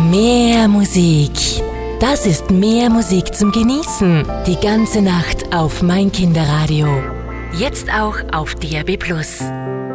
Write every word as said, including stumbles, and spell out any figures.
Mehr Musik. Das ist mehr Musik zum Genießen. Die ganze Nacht auf Mein Kinderradio. Jetzt auch auf D A B Plus.